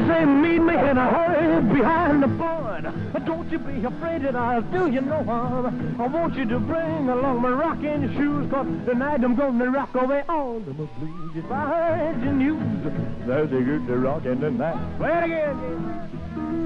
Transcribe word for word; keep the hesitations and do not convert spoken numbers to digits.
say meet me in a hurry behind the board. Don't you be afraid that I'll do you no harm. I want you to bring along my rocking shoes, cause tonight I'm gonna rock away all of the blues. If I heard the news, there's a good rockin' tonight. Play it again.